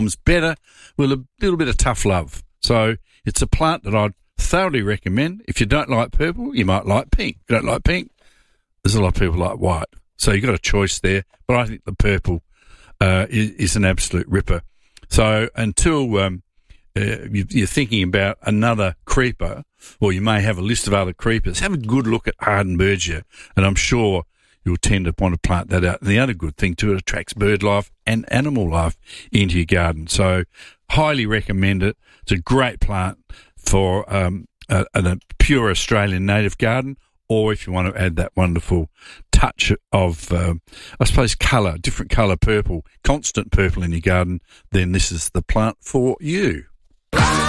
better with a little bit of tough love. So it's a plant that I'd thoroughly recommend. If you don't like purple, you might like pink. If you don't like pink, there's a lot of people like white. So you've got a choice there, but I think the purple is an absolute ripper. So until you're thinking about another creeper, or you may have a list of other creepers, have a good look at Hardenbergia, and I'm sure you'll tend to want to plant that out. And the other good thing too, it attracts bird life and animal life into your garden. So highly recommend it. It's a great plant for a pure Australian native garden, or if you want to add that wonderful touch of, I suppose, colour, different colour purple, constant purple in your garden, then this is the plant for you.